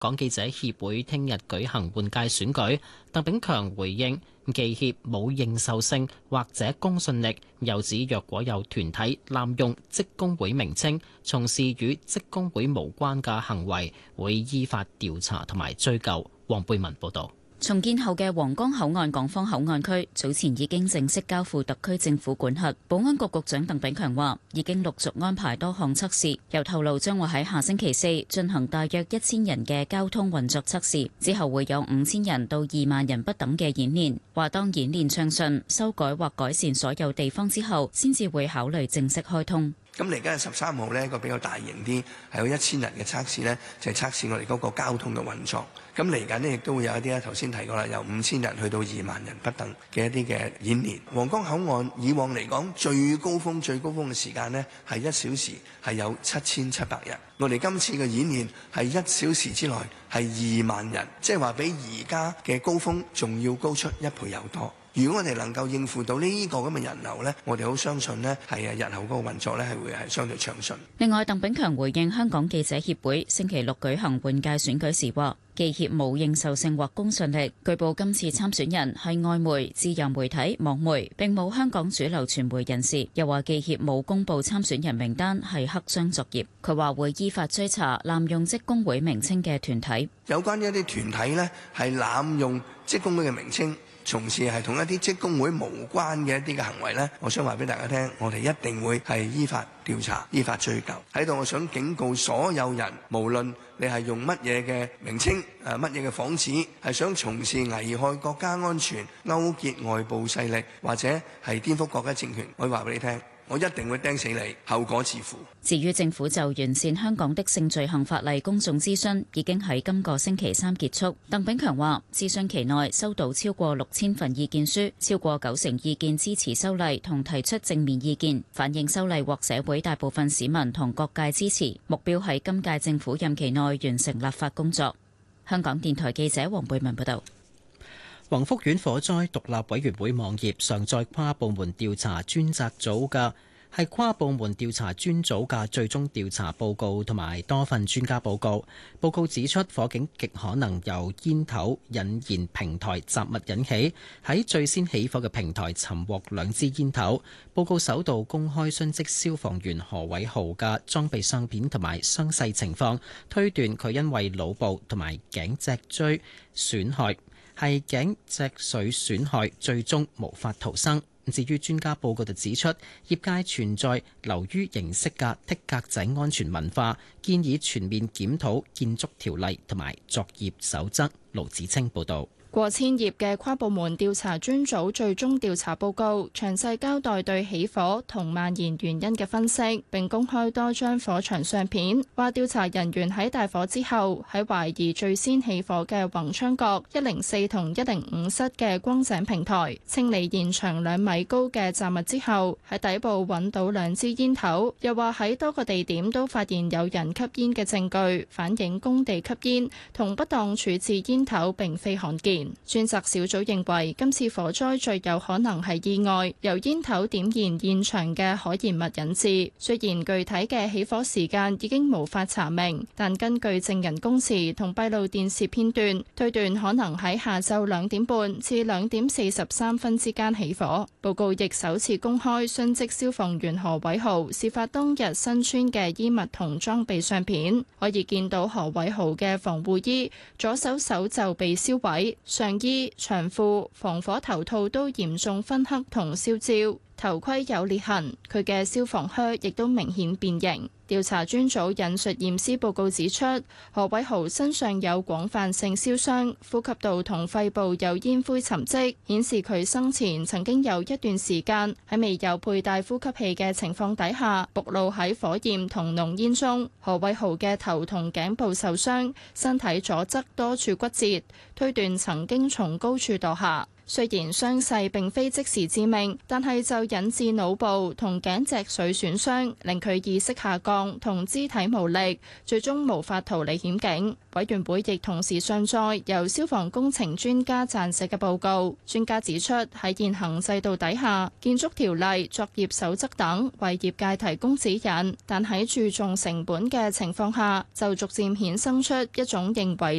港記者協會聽日舉行換屆選舉，鄧炳強回應記協冇認受性或者公信力，又指若果有團體濫用職工會名稱，從事與職工會無關嘅行為，會依法調查同埋追究。黃貝文報導。 重建後嘅皇崗口岸港方口岸區早前已經正式交付特區政府管轄。保安局局長鄧炳強話，已經陸續安排多項測試，又透露將會喺下星期4進行大約1000人嘅交通運作測試，之後會有5000人到2萬人不等嘅演練。話當演練暢順，修改或改善所有地方之後，先至會考慮正式開通。 咁嚟緊13號呢個比較大型啲，係有1000人嘅測試呢，就係測試我哋嗰個交通嘅運作。咁嚟緊呢，亦都會有一啲咧，頭先提過啦，由5000人去到2萬人不等嘅一啲嘅演練。皇崗口岸以往嚟講最高峰嘅時間呢，係1小時係有7700人。我哋今次嘅演練係1小時之內係2萬人，即係話比而家嘅高峰仲要高出1倍有多。如果我哋能夠應付到呢個咁嘅人流呢，我哋好相信呢係日後嗰個運作呢係會係相對暢順。 另外，鄧炳強回應香港記者協會星期六舉行換屆選舉時話，記協冇認受性或公信力，據報今次參選人係外媒、自由媒體、網媒，並冇香港主流傳媒人士。又話記協冇公布參選人名單係黑箱作業。佢話會依法追查濫用職工會名稱嘅團體。 有關一啲團體呢係濫用職工會嘅名稱，從事係同一啲職工會無關嘅一啲嘅行為呢，我想話俾大家聽，我哋一定會係依法調查、依法追究。喺度，我想警告所有人，無論你係用乜嘢嘅名稱、乜嘢嘅幌子，係想從事危害國家安全、勾結外部勢力或者係顛覆國家政權，我話俾你聽，我一定會釘死你，後果自負。 至於政府就完善香港的性罪行法例公眾諮詢，已經喺今個星期3結束。鄧炳強話，諮詢期內收到超過6000份意見書，超過90%意見支持修例同提出正面意見，反映修例獲社會大部分市民同各界支持，目標喺今屆政府任期內完成立法工作。香港電台記者黃貝文報道。 宏福苑火災獨立委員會網頁上載跨部門調查專責組嘅最終調查報告同埋多份專家報告。報告指出，火警極可能由煙頭引燃平台雜物引起，喺最先起火嘅平台尋獲2支煙頭。報告首度公開殉職消防員何偉豪嘅裝備相片同埋傷勢情況，推斷佢因為腦部同埋頸脊椎損害，係頸脊髓損害，最終無法逃生。至於專家報告就指出，業界存在流於形式嘅剔格仔安全文化，建議全面檢討建築條例同埋作業守則。盧子清報導。 過千頁嘅跨部門調查專組最終調查報告，詳細交代對起火同蔓延原因嘅分析，並公開多張火場相片。話調查人員喺大火之後，喺懷疑最先起火嘅宏昌閣104同105室嘅光井平台清理現場2米高嘅雜物之後，喺底部揾到2支煙頭。又話喺多個地點都發現有人吸煙嘅證據，反映工地吸煙同不當處置煙頭並非罕見。專責小組認為，今次火災最有可能係意外，由煙頭點燃現場嘅可燃物引致。雖然具體嘅起火時間已經無法查明，但根據證人供詞同閉路電視片段，推斷可能喺下晝2點半至2點43分之間起火。報告亦首次公開殉職消防員何偉豪事發當日身穿嘅衣物同裝備相片，可以見到何偉豪嘅防護衣左手手袖被燒毀。上衣、長褲、防火頭套都嚴重燻黑同燒焦，頭盔有裂痕，佢嘅消防靴亦都明顯變形。調查專組引述驗屍報告指出，何偉豪身上有廣泛性燒傷，呼吸道同肺部有煙灰沉積，顯示佢生前曾經有一段時間喺未有佩戴呼吸器嘅情況底下，暴露喺火焰同濃煙中。何偉豪嘅頭同頸部受傷，身體左側多處骨折，推斷曾經從高處墮下。 雖然傷勢並非即時致命，但係就引致腦部同頸脊髓損傷，令佢意識下降同肢體無力，最終無法逃離險境。委員會亦同時上載由消防工程專家撰寫嘅報告。專家指出，喺現行制度底下，建築條例、作業守則等為業界提供指引，但喺注重成本嘅情況下，就逐漸衍生出一種認為